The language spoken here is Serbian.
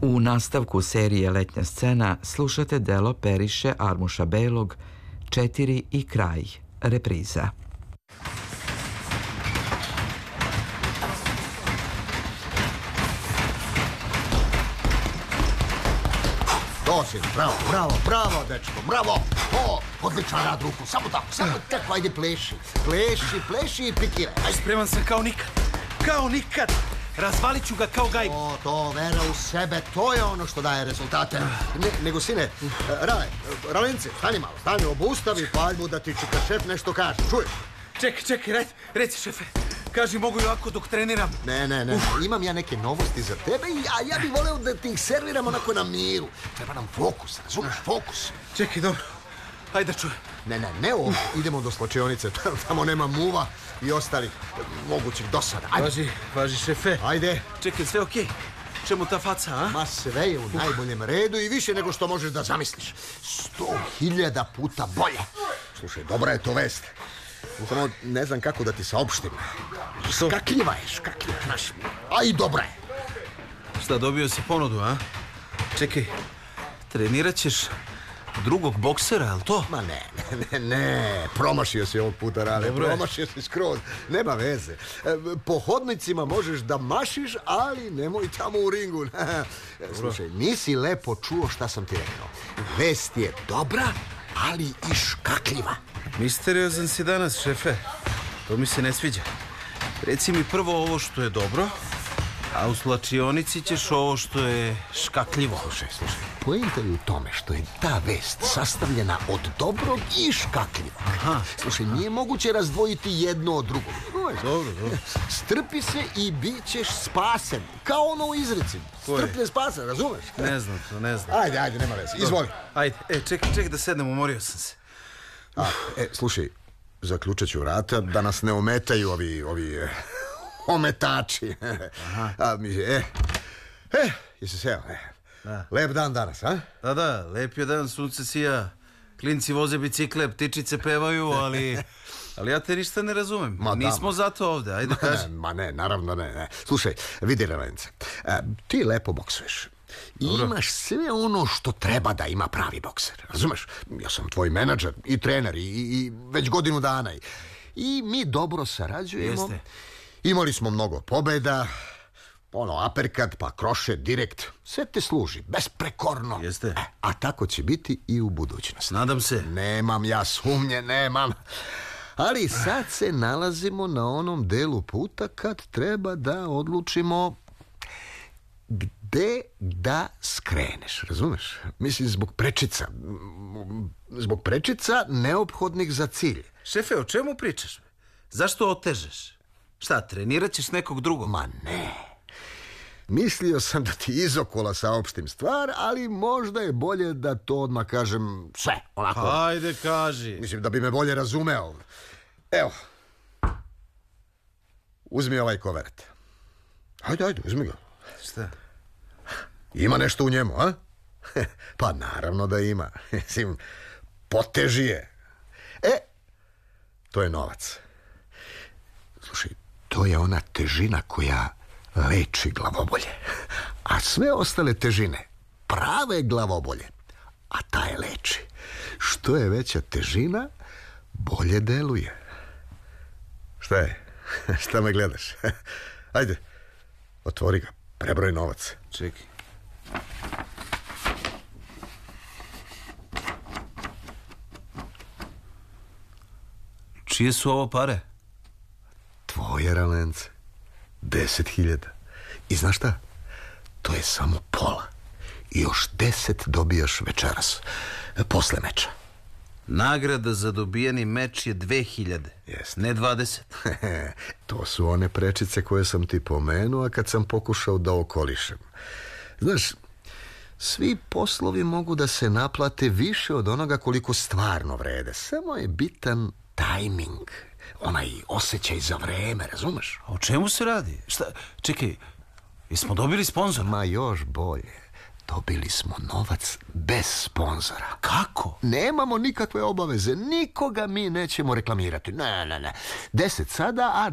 U nastavku serije Letnja scena slušate delo Periše Armuša Belog 4 i kraj, repriza. To si, bravo, dečko, bravo. Odličan rad ruku, samo tako, ajde pleši i pikiraj. Spreman sam kao nikad. Razvalit ću ga kao gajbu. To, vera u sebe, to je ono što daje rezultate. Nego, sine, Ralence, stani, obustavi paljbu da ti čika šef nešto kaže, čuješ? Čekaj, reci šefe. Kaži, mogu i ovako dok treniram. Ne, imam ja neke novosti za tebe, a ja bih voleo da ti ih serviram onako na miru. Treba nam fokus, razumiješ, fokus. Čekaj, dobro, ajde da čujem. Ne ovo, idemo do slačionice, tamo nema muva i ostalih mogućih dosada. Važi šefe. Ajde. Čekaj, sve okej? Čemu ta faca, a? Ma sve je u najboljem redu i više nego što možeš da zamisliš. 100.000 puta bolje. Slušaj, dobra je to vest. Samo ne znam kako da ti saopštim. Škakljiva je, znaš. A i dobra je. Šta, dobio si ponudu, a? Čekaj, trenirat ćeš drugog boksera, je li to? Ma ne, promašio si ovog puta, Rale, promašio si skroz, nema veze. Po hodnicima možeš da mašiš, ali nemoj tamo u ringu. Slušaj, nisi lepo čuo šta sam ti rekao. Vest je dobra, ali i škakljiva. Misteriozan si danas, šefe. To mi se ne sviđa. Reci mi prvo ovo što je dobro, a u slačionici ćeš ovo što je škakljivo. Slušaj, poenta je u tome što je ta vest sastavljena od dobrog i škakljivog. Slušaj, nije moguće razdvojiti jedno od drugog. Dobro. Strpi se i bit ćeš spasen. Kao ono u izreci. Strpljen spasen, razumeš? Ne znam. Ajde, nema veze, izvoli. Ajde, čekaj da sednem, umorio sam se. Slušaj, zaključat ću vrata da nas ne ometaju ovi ometači. Jesi seo? Lep dan danas, a? Da, lep je dan, sunce sija, klinci voze bicikle, ptičice pevaju, ali ja te ništa ne razumem. Nismo zato ovde, ajde kaži. Ne, naravno ne. Slušaj, vidi, Relence, ti lepo boksuješ. I imaš sve ono što treba da ima pravi bokser, razumeš? Ja sam tvoj menadžer i trener i već godinu dana. I mi dobro sarađujemo. Jeste. Imali smo mnogo pobeda, aperkat, pa krošet, direkt. Sve te služi, besprekorno. Jeste. A tako će biti i u budućnosti. Nadam se. Nemam ja sumnje, nemam. Ali sad se nalazimo na onom delu puta kad treba da odlučimo gde da skreneš, razumeš? Mislim, zbog prečica neophodnih za cilj. Šefe, o čemu pričaš? Zašto otežeš? Šta, trenirat ćeš nekog drugog? Ma ne. Mislio sam da ti izokola saopštim stvar, ali možda je bolje da to odmah kažem sve, onako. Ajde, kaži. Mislim da bi me bolje razumeo. Evo. Uzmi ovaj koverat. Ajde, uzmi ga. Šta? Ima nešto u njemu, a? Pa naravno da ima. Mislim, poteži je. To je novac. Slušaj, to je ona težina koja leči glavobolje. A sve ostale težine, prave glavobolje, a ta je leči. Što je veća težina, bolje deluje. Šta je? Šta me gledaš? Ajde, otvori ga, prebroj novac. Čekaj. Čije su ovo pare? Tvoje, Ralence. 10.000. I znaš šta? To je samo pola. I još 10 dobijaš večeras, posle meča. Nagrada za dobijeni meč je 2.000. Jeste. Ne 20. To su one prečice koje sam ti pomenuo, a kad sam pokušao da okolišem. Znaš, svi poslovi mogu da se naplate više od onoga koliko stvarno vrede. Samo je bitan tajming. Onaj osjećaj za vreme, razumeš? A o čemu se radi? Šta? Čekaj, jesmo dobili sponzora? Ma još bolje. Dobili smo novac bez sponzora. Kako? Nemamo nikakve obaveze. Nikoga mi nećemo reklamirati. Ne. 10 sada, a